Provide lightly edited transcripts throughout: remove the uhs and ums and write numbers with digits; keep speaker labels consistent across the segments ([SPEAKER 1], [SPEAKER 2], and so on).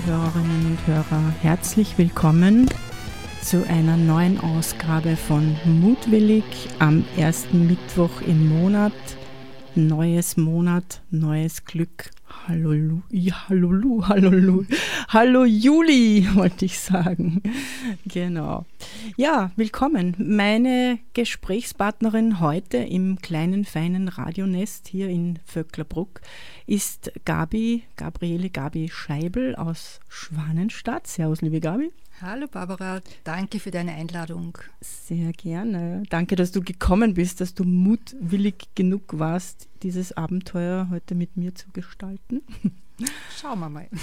[SPEAKER 1] Hörerinnen und Hörer, herzlich willkommen zu einer neuen Ausgabe von Mutwillig am ersten Mittwoch im Monat. Neues Monat, neues Glück. Hallo Juli, wollte ich sagen. Genau. Ja, willkommen. Meine Gesprächspartnerin heute im kleinen, feinen Radionest hier in Vöcklerbruck ist Gabriele Scheibel aus Schwanenstadt. Servus, liebe Gabi.
[SPEAKER 2] Hallo Barbara, danke für deine Einladung.
[SPEAKER 1] Sehr gerne. Danke, dass du gekommen bist, dass du mutwillig genug warst, dieses Abenteuer heute mit mir zu gestalten.
[SPEAKER 2] Schauen wir mal.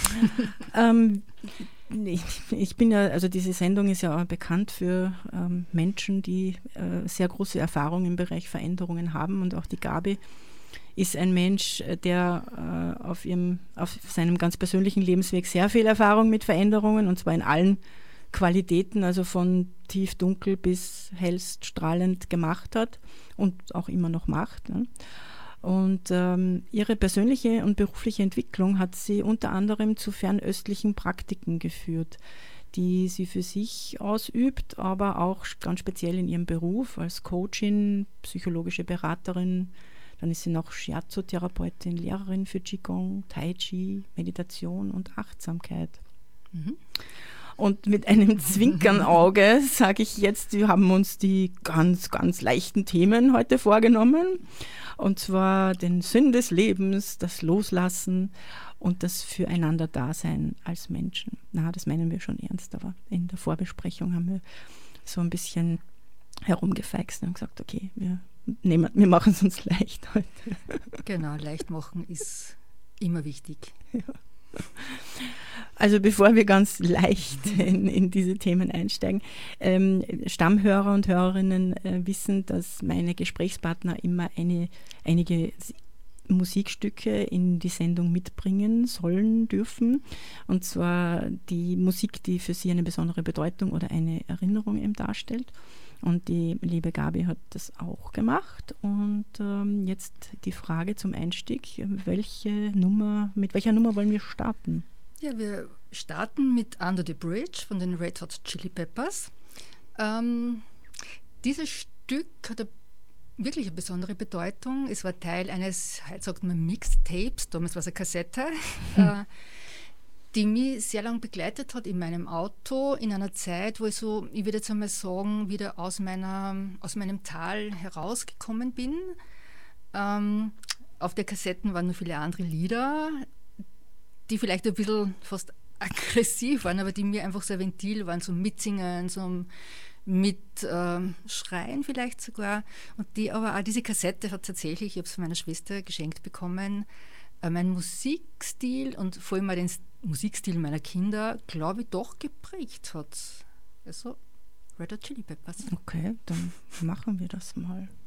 [SPEAKER 1] Ich bin ja, also diese Sendung ist ja auch bekannt für Menschen, die sehr große Erfahrung im Bereich Veränderungen haben, und auch die Gabi ist ein Mensch, der auf seinem ganz persönlichen Lebensweg sehr viel Erfahrung mit Veränderungen, und zwar in allen Qualitäten, also von tief dunkel bis hellst strahlend gemacht hat und auch immer noch macht. Ne? Und ihre persönliche und berufliche Entwicklung hat sie unter anderem zu fernöstlichen Praktiken geführt, die sie für sich ausübt, aber auch ganz speziell in ihrem Beruf als Coachin, psychologische Beraterin. Dann ist sie noch Shiatsu-Therapeutin, Lehrerin für Qigong, Tai Chi, Meditation und Achtsamkeit. Mhm. Und mit einem Zwinkernauge sage ich jetzt, wir haben uns die ganz, ganz leichten Themen heute vorgenommen. Und zwar den Sinn des Lebens, das Loslassen und das Füreinander-Dasein als Menschen. Na, das meinen wir schon ernst, aber in der Vorbesprechung haben wir so ein bisschen herumgefeixt und gesagt, okay, wir machen es uns leicht heute.
[SPEAKER 2] Genau, leicht machen ist immer wichtig.
[SPEAKER 1] Ja. Also bevor wir ganz leicht in diese Themen einsteigen, Stammhörer und Hörerinnen wissen, dass meine Gesprächspartner immer einige Musikstücke in die Sendung mitbringen sollen, dürfen. Und zwar die Musik, die für sie eine besondere Bedeutung oder eine Erinnerung eben darstellt. Und die liebe Gabi hat das auch gemacht. Und jetzt die Frage zum Einstieg, mit welcher Nummer wollen wir starten?
[SPEAKER 2] Ja, wir starten mit Under the Bridge von den Red Hot Chili Peppers. Dieses Stück hat wirklich eine besondere Bedeutung. Es war Teil eines, heute sagt man Mixtapes, damals war es eine Kassette, die mich sehr lange begleitet hat in meinem Auto, in einer Zeit, wo ich würde jetzt einmal sagen, wieder aus meinem Tal herausgekommen bin. Auf der Kassetten waren noch viele andere Lieder, die vielleicht ein bisschen fast aggressiv waren, aber die mir einfach so ein Ventil waren, so Mitsingen, so mit Schreien vielleicht sogar. Und diese Kassette hat tatsächlich, ich habe es von meiner Schwester geschenkt bekommen, meinen Musikstil und vor allem den Musikstil meiner Kinder, glaube ich, doch geprägt hat. Also Red Hot Chili Peppers.
[SPEAKER 1] Okay, dann machen wir das mal.